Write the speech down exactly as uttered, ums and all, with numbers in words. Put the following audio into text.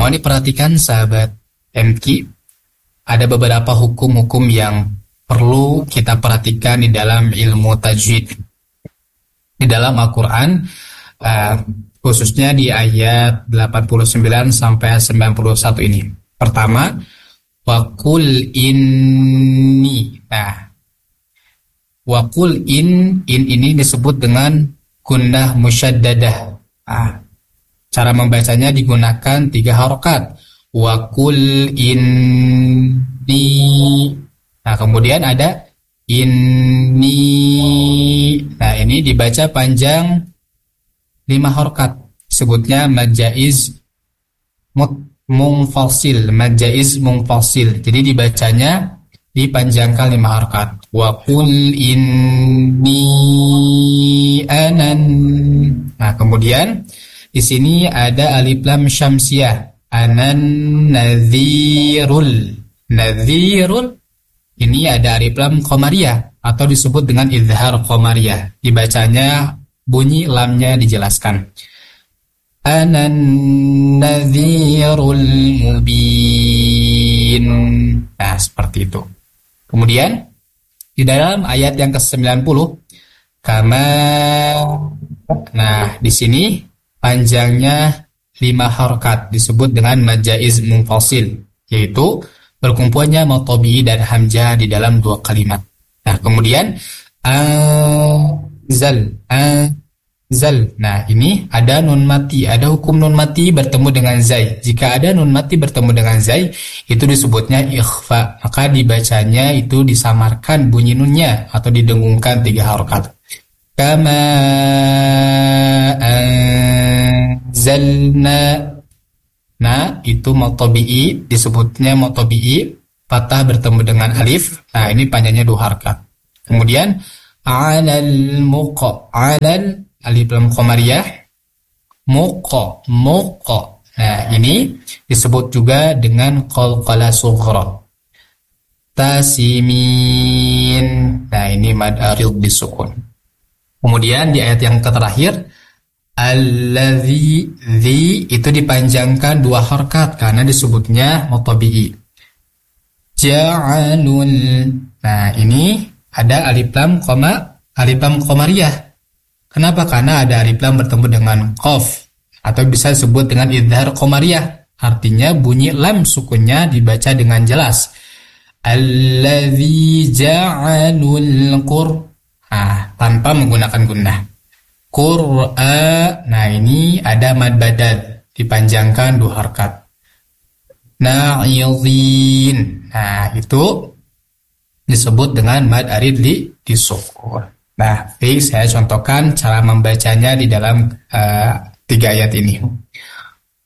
Mohon diperhatikan sahabat M Q, ada beberapa hukum-hukum yang perlu kita perhatikan di dalam ilmu tajwid. Di dalam Al-Quran, uh, khususnya di ayat delapan puluh sembilan sampai sembilan puluh satu ini. Pertama, waqul inni. Nah, waqul in, in ini disebut dengan gunnah musyaddadah. Nah, cara membacanya digunakan tiga harokat. Waqul inni. Nah, kemudian ada inni. Nah, ini dibaca panjang lima harokat. Sebutnya mad jaiz munfasil, mad jaiz munfasil. Jadi dibacanya dipanjangkan lima harokat. Wa qul inni anan. Nah, kemudian di sini ada alif lam syamsiyah. Anan nadhirul. Nadhirul. Ini ada alif lam qamariyah atau disebut dengan izhar qamariyah. Dibacanya bunyi lamnya dijelaskan. Anan nadhirul mubin. Nah, seperti itu. Kemudian di dalam ayat yang ke sembilan puluh, kama, nah di sini panjangnya lima harokat disebut dengan mad jaiz munfasil, yaitu berkumpulnya matobi dan hamzah di dalam dua kalimat. Nah, kemudian azal, azal. Nah, ini ada nun mati, ada hukum nun mati bertemu dengan zai. Jika ada nun mati bertemu dengan zai, itu disebutnya ikhfa. Maka dibacanya itu disamarkan bunyi nunnya atau didengungkan tiga harokat. Kama anzalna. Nah, itu motobi'i, disebutnya motobi'i, fathah bertemu dengan alif. Nah, ini panjangnya dua harokat. Kemudian alal muqa, alal alif lam qamariyah, muqa, muqa. Nah, ini disebut juga dengan qalqalah sughra. Tasimin. Nah, ini mad arid disukun. Kemudian di ayat yang terakhir, alladzi, zi itu dipanjangkan dua harokat karena disebutnya motobi'i. Ja'alul. Nah, ini ada alif lam koma, alif lam qamariyah. Kenapa? Karena ada alif lam bertemu dengan qaf atau bisa disebut dengan izhar qamariyah. Artinya bunyi lam sukunnya dibaca dengan jelas. Alladzi ja'alul qur. Nah, tanpa menggunakan gunnah. Qur'a. Nah, ini ada mad badal dipanjangkan dua harokat. Na'idhin. Nah, itu disebut dengan mad arid li disukun. Nah, baik, saya contohkan cara membacanya di dalam uh, tiga ayat ini.